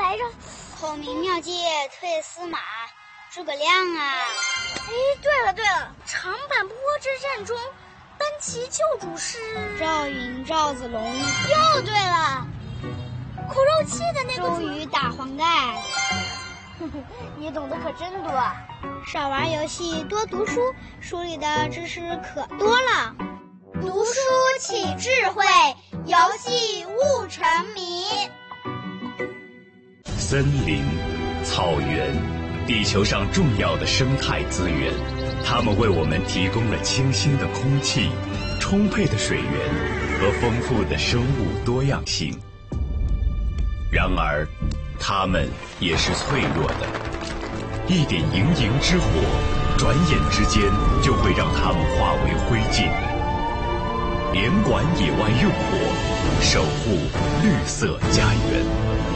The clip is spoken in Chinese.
来着？ 孔明妙计退司马，诸葛亮啊！ 哎，对了，长坂坡之战中，单骑救主是赵云、赵子龙。 又对了，苦肉计的那个周瑜打黄盖。 你懂得可真多。 少玩游戏，多读书，书里的知识可多了。 读书起智慧，游戏悟沉迷。 森林、草原，地球上重要的生态资源，它们为我们提供了清新的空气、充沛的水源和丰富的生物多样性。然而，它们也是脆弱的，一点营营之火，转眼之间就会让它们化为灰烬。联管野外用火，守护绿色家园。